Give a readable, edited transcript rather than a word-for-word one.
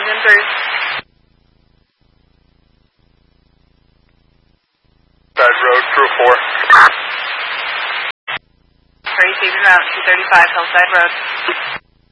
engine through. Side road, crew 4. Receiving route 235 Hillside Road.